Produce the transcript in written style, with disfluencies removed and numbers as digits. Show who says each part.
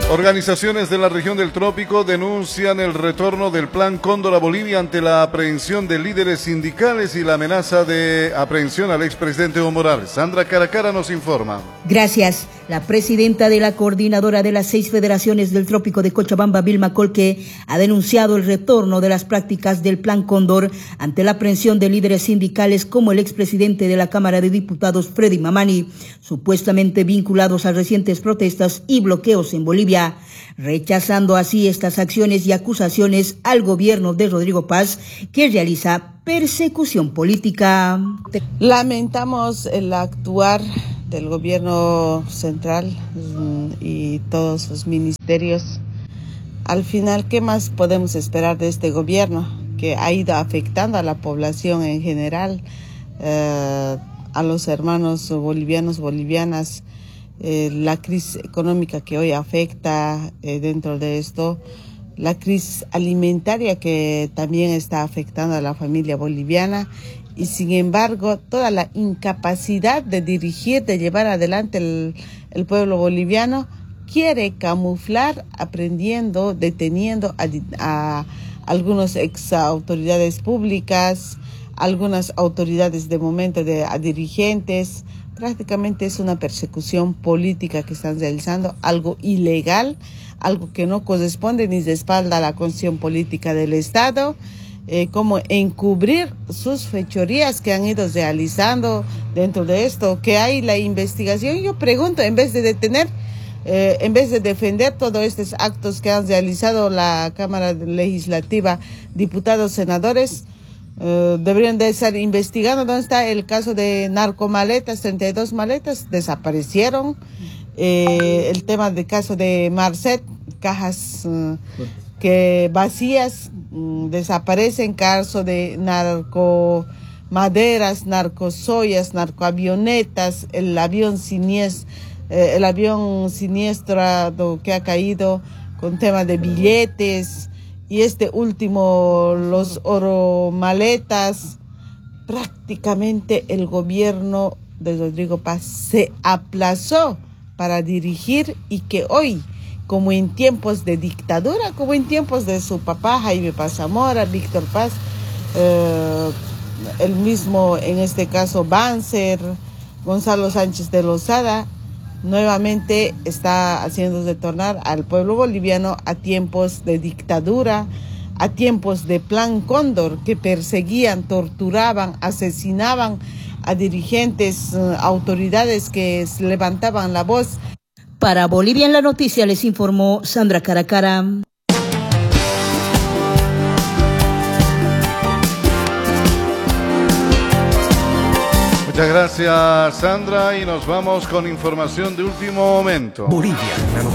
Speaker 1: Organizaciones de la región del Trópico denuncian el retorno del Plan Cóndor a Bolivia ante la aprehensión de líderes sindicales y la amenaza de aprehensión al expresidente Evo Morales. Sandra Caracara nos informa.
Speaker 2: Gracias. La presidenta de la coordinadora de las 6 federaciones del Trópico de Cochabamba, Vilma Colque, ha denunciado el retorno de las prácticas del Plan Cóndor ante la aprehensión de líderes sindicales como el expresidente de la Cámara de Diputados, Freddy Mamani, supuestamente vinculados a recientes protestas y bloqueos en Bolivia, rechazando así estas acciones y acusaciones al gobierno de Rodrigo Paz, que realiza persecución política.
Speaker 3: Lamentamos el actuar del gobierno central y todos sus ministerios. Al final, ¿qué más podemos esperar de este gobierno que ha ido afectando a la población en general, a los hermanos bolivianos, bolivianas? La crisis económica que hoy afecta, dentro de esto, la crisis alimentaria que también está afectando a la familia boliviana, y sin embargo toda la incapacidad de dirigir, de llevar adelante el pueblo boliviano, quiere camuflar, aprendiendo, deteniendo a algunas ex autoridades públicas, algunas autoridades de momento, a dirigentes. Prácticamente es una persecución política que están realizando, algo ilegal, algo que no corresponde ni respalda a la constitución política del Estado, como encubrir sus fechorías que han ido realizando dentro de esto, que hay la investigación. Yo pregunto, en vez de detener, en vez de defender todos estos actos que han realizado la Cámara Legislativa, diputados, senadores, deberían de estar investigando dónde está el caso de narcomaletas. 32 maletas desaparecieron. El tema del caso de Marcet, cajas que vacías desaparecen. Caso de narcomaderas, narcosoyas, narcoavionetas, el avión siniestro que ha caído con tema de billetes. Y este último, los oromaletas. Prácticamente el gobierno de Rodrigo Paz se aplazó para dirigir, y que hoy, como en tiempos de dictadura, como en tiempos de su papá Jaime Paz Zamora, Víctor Paz, el mismo, en este caso Banzer, Gonzalo Sánchez de Lozada, nuevamente está haciendo retornar al pueblo boliviano a tiempos de dictadura, a tiempos de Plan Cóndor, que perseguían, torturaban, asesinaban a dirigentes, autoridades que levantaban la voz.
Speaker 2: Para Bolivia en la Noticia les informó Sandra Caracara.
Speaker 1: Muchas gracias, Sandra, y nos vamos con información de último momento.
Speaker 4: Bolivia, la noticia.